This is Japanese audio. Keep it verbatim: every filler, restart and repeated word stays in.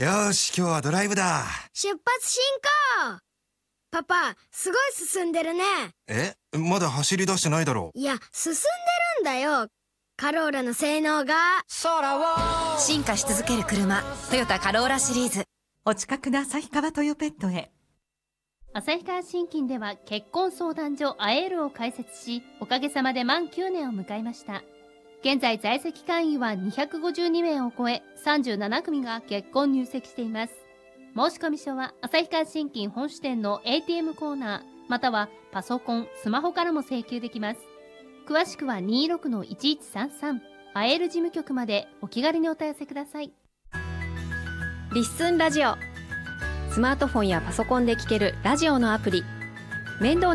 よーし、今日はドライブだ。 出発進行。パパ、すごい進んでるね。 え、まだ走り出してないだろ。 いや、進んでるんだよ。カローラの性能が。 進化し続ける車、トヨタカローラシリーズ。 お近くの旭川トヨペットへ。 旭川信金では結婚相談所アエールを開設し、おかげさまで満きゅうねんを迎えました。現在在籍会員はにひゃくごじゅうにめいを超え、さんじゅうななくみが結婚入籍しています。申込書は旭川信金本支店の エーティーエム コーナー、またはパソコン、スマホからも請求できます。詳しくは にじゅうろくのいちいちさんさん アエール事務局までお気軽にお問い合わせください。 リッスンラジオ。スマートフォンやパソコンで聴けるラジオのアプリ。面倒